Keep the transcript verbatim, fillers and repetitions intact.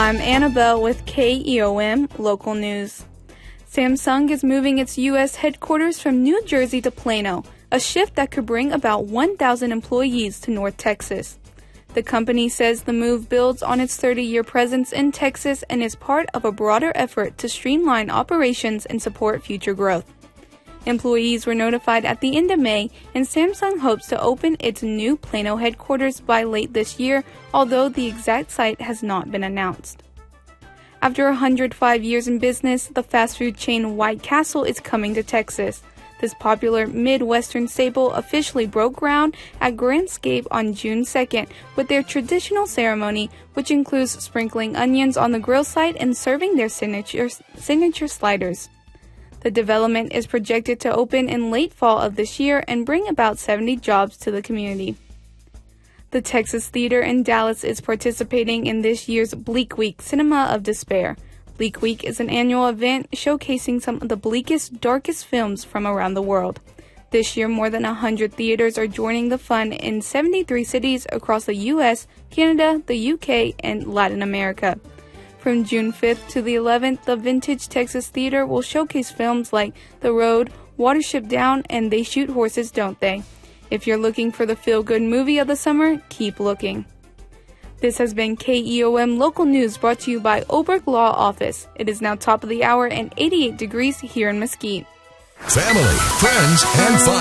I'm Annabelle with K E O M Local News. Samsung is moving its U S headquarters from New Jersey to Plano, a shift that could bring about one thousand employees to North Texas. The company says the move builds on its thirty-year presence in Texas and is part of a broader effort to streamline operations and support future growth. Employees were notified at the end of May, and Samsung hopes to open its new Plano headquarters by late this year, although the exact site has not been announced. After one hundred five years in business, the fast food chain White Castle is coming to Texas. This popular Midwestern staple officially broke ground at Grandscape on June second with their traditional ceremony, which includes sprinkling onions on the grill site and serving their signature, signature sliders. The development is projected to open in late fall of this year and bring about seventy jobs to the community. The Texas Theater in Dallas is participating in this year's Bleak Week Cinema of Despair. Bleak Week is an annual event showcasing some of the bleakest, darkest films from around the world. This year, more than one hundred theaters are joining the fun in seventy-three cities across the U S, Canada, the U K, and Latin America. From June fifth to the eleventh, the Vintage Texas Theater will showcase films like The Road, Watership Down, and They Shoot Horses, Don't They? If you're looking for the feel-good movie of the summer, keep looking. This has been K E O M Local News brought to you by Oberg Law Office. It is now top of the hour and eighty-eight degrees here in Mesquite. Family, friends, and fun.